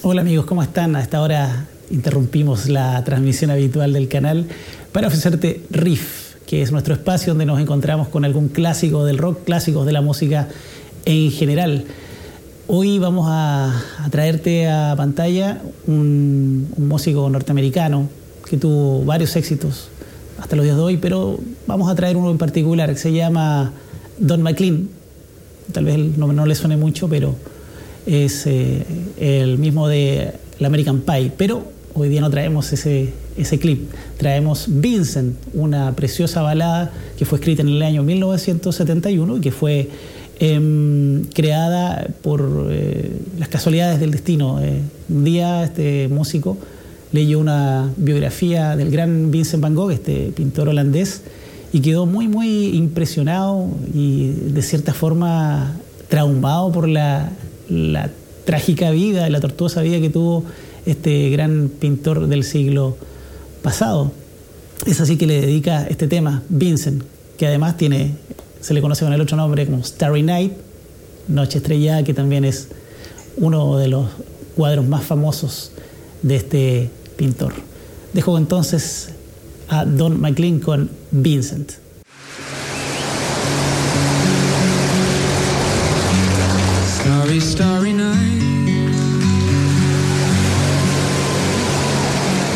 Hola amigos, ¿cómo están? A esta hora interrumpimos la transmisión habitual del canal para ofrecerte Riff, que es nuestro espacio donde nos encontramos con algún clásico del rock, clásicos de la música en general. Hoy vamos a traerte a pantalla un músico norteamericano que tuvo varios éxitos hasta los días de hoy, pero vamos a traer uno en particular que se llama Don McLean. Tal vez el nombre no le suene mucho, pero es el mismo de la American Pie, pero hoy día no traemos ese clip, traemos Vincent, una preciosa balada que fue escrita en el año 1971 y que fue creada por las casualidades del destino. Un día este músico leyó una biografía del gran Vincent Van Gogh, este pintor holandés, y quedó muy impresionado y de cierta forma traumado por la trágica vida, la tortuosa vida que tuvo este gran pintor del siglo pasado. Es así que le dedica este tema, Vincent, que además se le conoce con el otro nombre como Starry Night, Noche Estrellada, que también es uno de los cuadros más famosos de este pintor. Dejo entonces a Don McLean con Vincent.